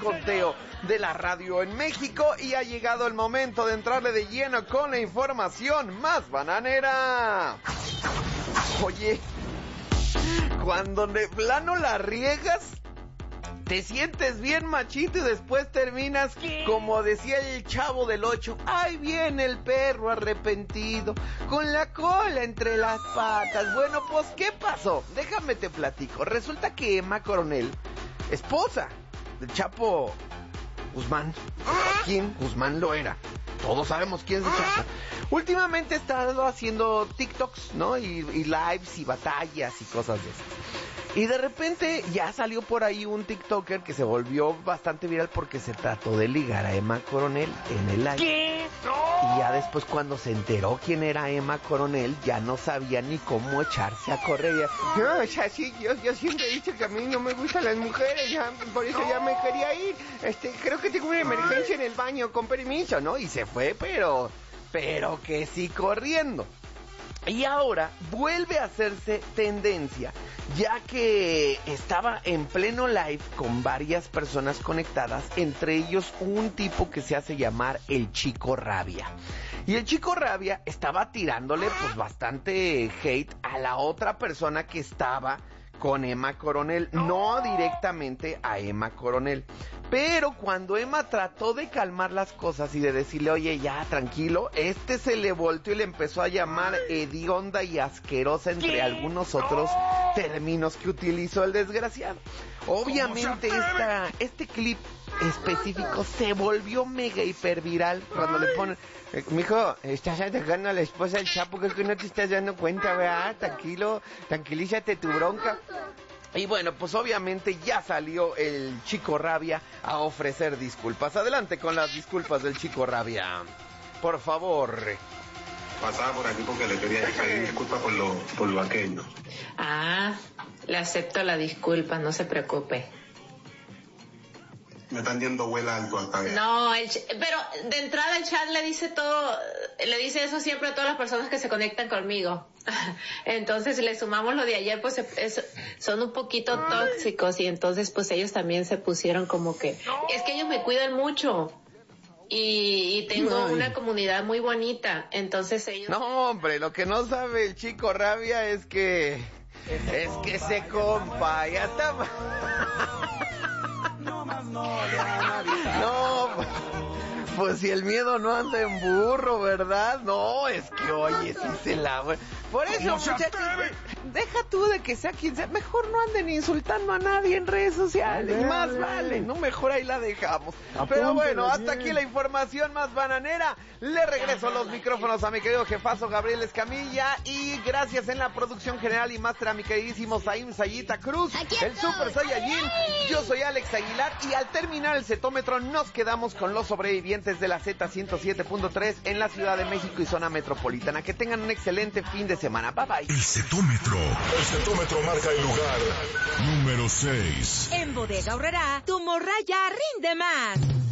conteo de la radio en México y ha llegado el momento de entrarle de lleno con la información más bananera. Oye, cuando de plano la riegas, te sientes bien machito y después terminas como decía el Chavo del 8. Ahí viene el perro arrepentido, con la cola entre las patas. Bueno, pues, ¿qué pasó? Déjame te platico. Resulta que Emma Coronel, esposa del Chapo Guzmán, Joaquín Guzmán Loera, todos sabemos quién es el Chapo, últimamente ha estado haciendo TikToks, ¿no? Y lives y batallas y cosas de esas. Y de repente ya salió por ahí un TikToker que se volvió bastante viral porque se trató de ligar a Emma Coronel en el live. ¿Qué? ¡No! Y ya después cuando se enteró quién era Emma Coronel, ya no sabía ni cómo echarse a correr. No, o sea, sí, yo siempre he dicho que a mí no me gustan las mujeres, ya, por eso ya me quería ir. Creo que tengo una emergencia en el baño, con permiso, ¿no? Y se fue, pero que sí corriendo. Y ahora vuelve a hacerse tendencia, ya que estaba en pleno live con varias personas conectadas, entre ellos un tipo que se hace llamar el Chico Rabia. Y el Chico Rabia estaba tirándole pues bastante hate a la otra persona que estaba con Emma Coronel, no directamente a Emma Coronel. Pero cuando Emma trató de calmar las cosas y de decirle, oye, ya, tranquilo, se le volteó y le empezó a llamar hedionda y asquerosa, entre algunos otros términos que utilizó el desgraciado. Obviamente este clip específico se volvió mega hiper viral cuando le ponen, mijo, estás atacando a la esposa del Chapo, que es que no te estás dando cuenta, ¿verdad? Tranquilo, tranquilízate tu bronca. Y bueno, pues obviamente ya salió el Chico Rabia a ofrecer disculpas. Adelante con las disculpas del Chico Rabia, por favor. Pasaba por aquí porque le quería pedir disculpas por lo aquello. Le acepto la disculpa, no se preocupe. Me están yendo vuela alto acá. No, pero de entrada el chat le dice eso siempre a todas las personas que se conectan conmigo. Entonces le sumamos lo de ayer, pues son un poquito tóxicos y entonces pues ellos también se pusieron como que, es que ellos me cuidan mucho. Y tengo una comunidad muy bonita, entonces ellos... No, hombre, lo que no sabe el Chico Rabia es que ese compa ya está... No, pues si el miedo no anda en burro, ¿verdad? No, es que oye, sí se la... Por eso, muchachos, deja tú de que sea quien sea, mejor no anden insultando a nadie en redes sociales, y más vale, no, mejor ahí la dejamos. Pero bueno, hasta aquí la información más bananera. Le regreso los micrófonos a mi querido jefazo Gabriel Escamilla, y gracias en la producción general y máster a mi queridísimo Saim Sayita Cruz, el Super Saiyajin. Yo soy Alex Aguilar, y al terminar el cetómetro nos quedamos con los sobrevivientes de la Z107.3 en la Ciudad de México y zona metropolitana. Que tengan un excelente fin de semana. Bye bye. El cetómetro marca el lugar número 6. En Bodega Aurrerá, tu morraya rinde más.